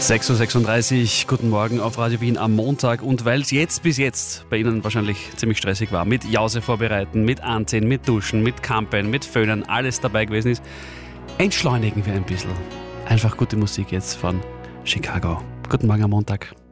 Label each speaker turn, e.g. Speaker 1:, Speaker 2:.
Speaker 1: 6.36 Uhr, guten Morgen auf Radio Wien am Montag. Und weil es bis jetzt bei Ihnen wahrscheinlich ziemlich stressig war, mit Jause vorbereiten, mit Anziehen, mit Duschen, mit Kampen, mit Föhnen, alles dabei gewesen ist, entschleunigen wir ein bisschen. Einfach gute Musik jetzt von Chicago. Guten Morgen am Montag.